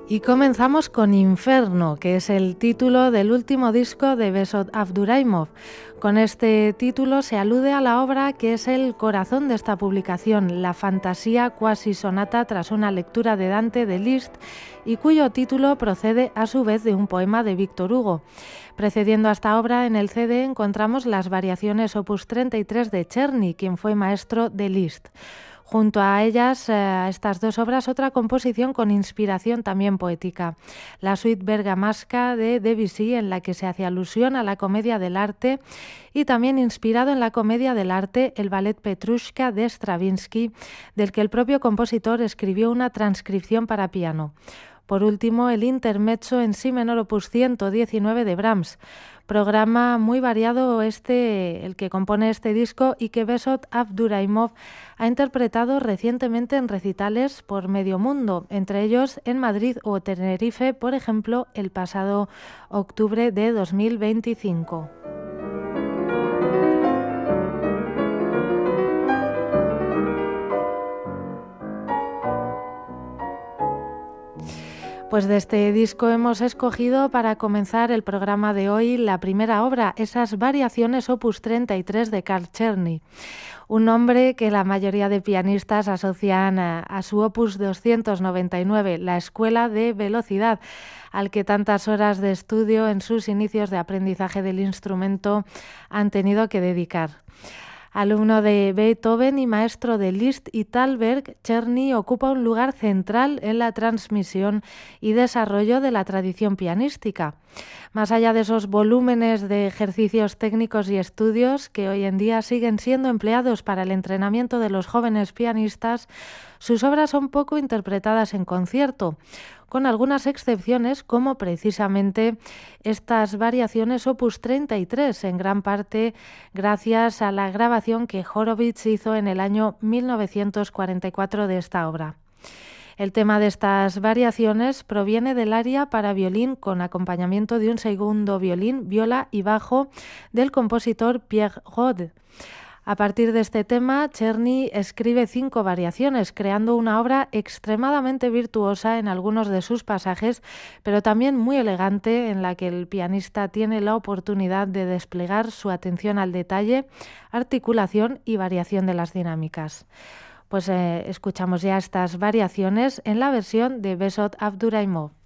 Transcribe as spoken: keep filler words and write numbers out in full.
Y comenzamos con Inferno, que es el título del último disco de Behzod Abduraimov. Con este título se alude a la obra que es el corazón de esta publicación, la fantasía cuasi sonata tras una lectura de Dante de Liszt, y cuyo título procede a su vez de un poema de Víctor Hugo. Precediendo a esta obra, en el C D encontramos las variaciones opus treinta y tres de Czerny, quien fue maestro de Liszt. Junto a ellas, a eh, estas dos obras, otra composición con inspiración también poética, la suite bergamasca de Debussy, en la que se hace alusión a la comedia del arte, y también inspirado en la comedia del arte el ballet Petrushka de Stravinsky, del que el propio compositor escribió una transcripción para piano. Por último, el intermezzo en si menor opus ciento diecinueve de Brahms, programa muy variado este, el que compone este disco y que Behzod Abduraimov ha interpretado recientemente en recitales por medio mundo, entre ellos en Madrid o Tenerife, por ejemplo, el pasado octubre de dos mil veinticinco. Pues de este disco hemos escogido para comenzar el programa de hoy la primera obra, esas variaciones opus treinta y tres de Karl Czerny, un nombre que la mayoría de pianistas asocian a, a su opus doscientos noventa y nueve, la Escuela de Velocidad, al que tantas horas de estudio en sus inicios de aprendizaje del instrumento han tenido que dedicar. Alumno de Beethoven y maestro de Liszt y Thalberg, Czerny ocupa un lugar central en la transmisión y desarrollo de la tradición pianística. Más allá de esos volúmenes de ejercicios técnicos y estudios que hoy en día siguen siendo empleados para el entrenamiento de los jóvenes pianistas, sus obras son poco interpretadas en concierto, con algunas excepciones como precisamente estas variaciones opus treinta y tres, en gran parte gracias a la grabación que Horowitz hizo en el año mil novecientos cuarenta y cuatro de esta obra. El tema de estas variaciones proviene del aria para violín con acompañamiento de un segundo violín, viola y bajo del compositor Pierre Rode. A partir de este tema, Czerny escribe cinco variaciones, creando una obra extremadamente virtuosa en algunos de sus pasajes, pero también muy elegante, en la que el pianista tiene la oportunidad de desplegar su atención al detalle, articulación y variación de las dinámicas. Pues eh, escuchamos ya estas variaciones en la versión de Behzod Abduraimov.